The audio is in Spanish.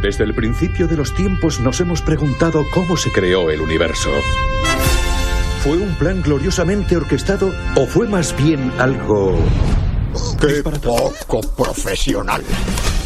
Desde el principio de los tiempos nos hemos preguntado cómo se creó el universo. ¿Fue un plan gloriosamente orquestado o fue más bien algo ¡Qué poco profesional!